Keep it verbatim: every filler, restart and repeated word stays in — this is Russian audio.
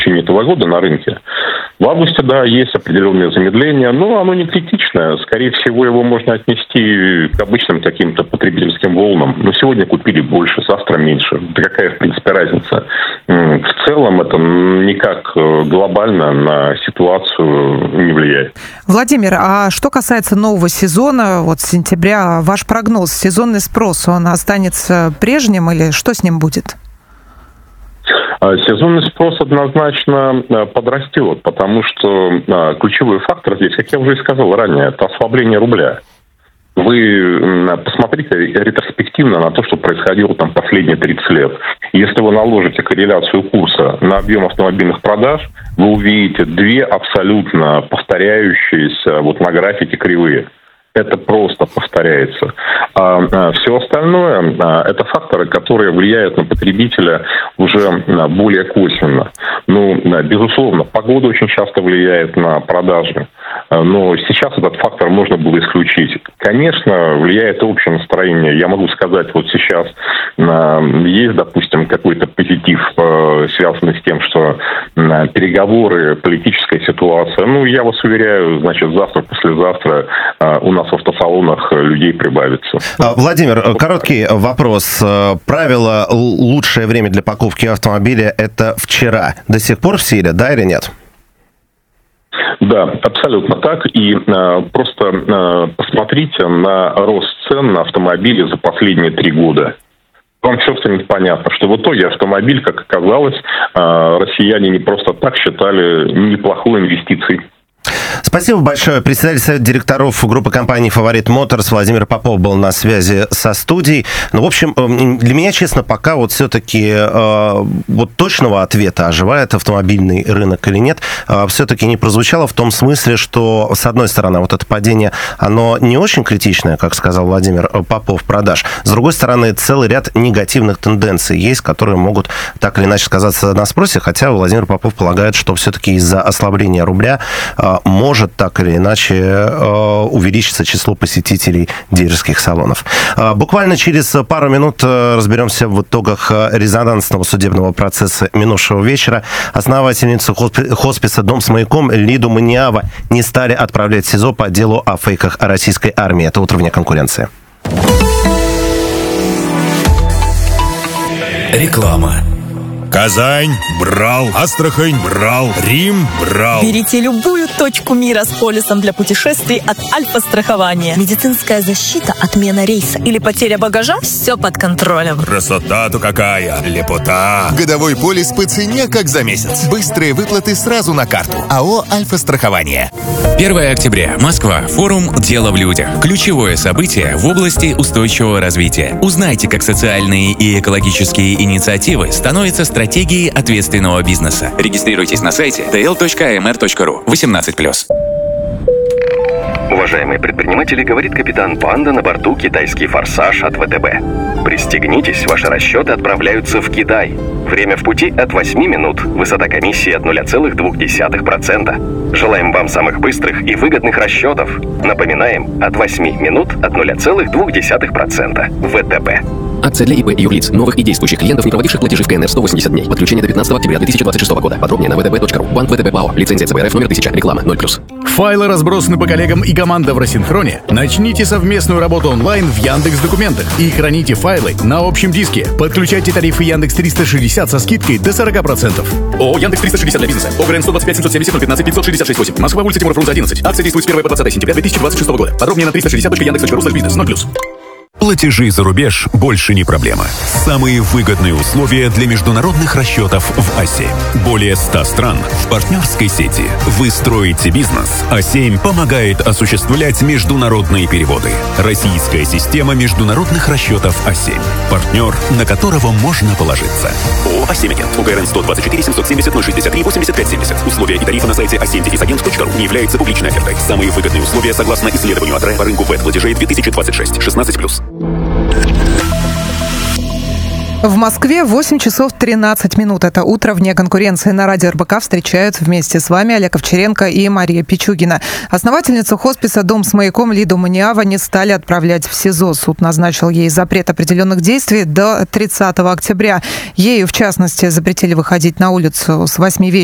течение этого года на рынке. В августе, да, есть определенное замедление, но оно не критичное. Скорее всего, его можно отнести к обычным каким-то потребительским волнам. Но сегодня купили больше, завтра меньше. Да какая, в принципе, разница? В целом это никак глобально на ситуацию не влияет. Владимир, а что касается нового сезона, вот с сентября, ваш прогноз, сезонный спрос, он останется прежним или что с ним будет? Сезонный спрос однозначно подрастет, потому что ключевой фактор здесь, как я уже и сказал ранее, это ослабление рубля. Вы посмотрите ретроспективно на то, что происходило там последние тридцать лет. Если вы наложите корреляцию курса на объем автомобильных продаж, вы увидите две абсолютно повторяющиеся вот на графике кривые. Это просто повторяется. А, а все остальное а, это факторы, которые влияют на потребителя уже а, более косвенно. Ну, а, безусловно, погода очень часто влияет на продажи, а, но сейчас этот фактор можно было исключить. Конечно, влияет общее настроение. Я могу сказать, вот сейчас а, есть, допустим, какой-то позитив, а, связанный с тем, что а, переговоры, политическая ситуация. Ну, я вас уверяю, значит, завтра, послезавтра а, у нас в автосалонах людей прибавится. Владимир, короткий вопрос. Правило «лучшее время для покупки автомобиля» – это вчера. До сих пор в силе, да или нет? Да, абсолютно так. И э, просто э, посмотрите на рост цен на автомобили за последние три года. Вам все станет понятно, что в итоге автомобиль, как оказалось, э, россияне не просто так считали неплохой инвестицией. Спасибо большое. Председатель совета директоров группы компании «Фаворит Моторс» Владимир Попов был на связи со студией. Ну, в общем, для меня, честно, пока вот все-таки э, вот точного ответа, оживает автомобильный рынок или нет, э, все-таки не прозвучало в том смысле, что, с одной стороны, вот это падение, оно не очень критичное, как сказал Владимир Попов, продаж. С другой стороны, целый ряд негативных тенденций есть, которые могут так или иначе сказаться на спросе, хотя Владимир Попов полагает, что все-таки из-за ослабления рубля э, может так или иначе э, увеличиться число посетителей дилерских салонов. Э, буквально через пару минут э, разберемся в итогах резонансного судебного процесса минувшего вечера. Основательницу хосписа «Дом с маяком» Лиду Маниава не стали отправлять в СИЗО по делу о фейках о российской армии. Это «Утро вне конкуренции». Реклама. Казань брал, Астрахань брал, Рим брал. Берите любую точку мира с полисом для путешествий от Альфа-страхования. Медицинская защита, отмена рейса или потеря багажа – все под контролем. Красота-то какая, лепота. Годовой полис по цене, как за месяц. Быстрые выплаты сразу на карту. АО «Альфа-страхование». первое октября. Москва. Форум «Дело в людях». Ключевое событие в области устойчивого развития. Узнайте, как социальные и экологические инициативы становятся стратегией стратегии ответственного бизнеса. Регистрируйтесь на сайте ти эл точка эй эм эр точка ру. восемнадцать плюс. Уважаемые предприниматели, говорит капитан Панда на борту «Китайский форсаж» от вэ тэ бэ. Пристегнитесь, ваши расчеты отправляются в Китай. Время в пути от восьми минут. Высота комиссии от ноль целых две десятых процента. Желаем вам самых быстрых и выгодных расчетов. Напоминаем, от восьми минут от ноль целых две десятых процента. вэ тэ бэ. Акция для ИП и юрлиц, новых и действующих клиентов, не проводивших платежи в ка эн эр сто восемьдесят дней. Подключение до пятнадцатого октября две тысячи двадцать шестого года. Подробнее на вэ тэ бэ точка ру. Банк вэ тэ бэ ПАО. Лицензия цэ бэ эр эф номер тысяча. Реклама ноль плюс. Файлы разбросаны по коллегам и команда в рассинхроне. Начните совместную работу онлайн в Яндекс.Документах и храните файлы на общем диске. Подключайте тарифы Яндекс триста шестьдесят со скидкой до сорок процентов. ООО Яндекс триста шестьдесят для бизнеса. ОГРН сто двадцать пять семьсот семьдесят ноль пятнадцать пятьсот шестьдесят шесть восемь. Москва, улица Тимура Фрунзе одиннадцать. Акция действует с первого по двадцатое сентября две тысячи двадцать шестого года. Подробнее на триста шестьдесят точка яндекс точка ру слэш бизнес. ноль плюс. Платежи за рубеж больше не проблема. Самые выгодные условия для международных расчетов в а семь. Более ста стран в партнерской сети. Вы строите бизнес. а семь помогает осуществлять международные переводы. Российская система международных расчетов а семь. Партнер, на которого можно положиться. ООО «А семь Агент». УГРН сто двадцать четыре семьсот семьдесят ноль шестьдесят три восемьдесят пять семьдесят. Условия и тарифы на сайте а семь агент точка ру не являются публичной офертой. Самые выгодные условия согласно исследованию АТРЭ по рынку вэт-платежей две тысячи двадцать шесть. шестнадцать плюс. В Москве восемь часов тринадцать минут. Это «Утро вне конкуренции». На радио эр бэ ка встречают вместе с вами Олег Овчаренко и Мария Пичугина. Основательницу хосписа «Дом с маяком» Лиду Маниава не стали отправлять в СИЗО. Суд назначил ей запрет определенных действий до тридцатого октября. Ею, в частности, запретили выходить на улицу с восьми вечера